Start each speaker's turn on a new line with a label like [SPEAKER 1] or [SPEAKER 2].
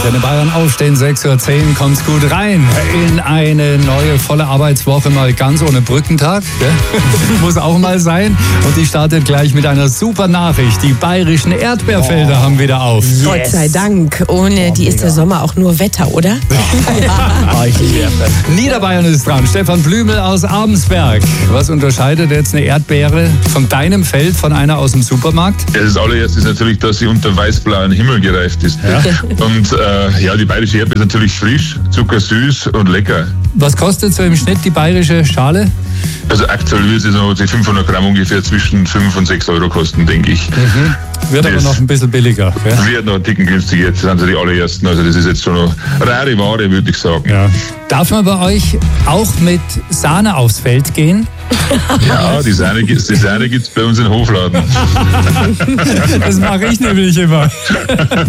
[SPEAKER 1] Antenne Bayern aufstehen, 6:10 Uhr, kommt's gut rein in eine neue volle Arbeitswoche, mal ganz ohne Brückentag. Muss auch mal sein. Und die startet gleich mit einer super Nachricht. Die bayerischen Erdbeerfelder haben wieder auf.
[SPEAKER 2] Yes. Gott sei Dank. Ohne die ist der Sommer auch nur Wetter, oder?
[SPEAKER 1] Niederbayern ist dran. Stefan Blümel aus Abensberg. Was unterscheidet jetzt eine Erdbeere von deinem Feld von einer aus dem Supermarkt?
[SPEAKER 3] Ja, das allererste ist natürlich, dass sie unter weiß-blauen Himmel gereift ist. Ja. Und die bayerische Erdbeere ist natürlich frisch, zuckersüß und lecker.
[SPEAKER 1] Was kostet so im Schnitt die bayerische Schale?
[SPEAKER 3] Also aktuell wird sie so die 500 Gramm ungefähr zwischen 5 und 6 Euro kosten, denke ich.
[SPEAKER 1] Wird aber noch ein bisschen billiger. Ja?
[SPEAKER 3] Wird noch ein Ticken günstiger. Jetzt sind sie die allerersten. Also das ist jetzt schon noch rare Ware, würde ich sagen.
[SPEAKER 1] Ja. Darf man bei euch auch mit Sahne aufs Feld gehen?
[SPEAKER 3] Ja, die Sahne gibt's bei uns im Hofladen.
[SPEAKER 1] Das mache ich nämlich immer.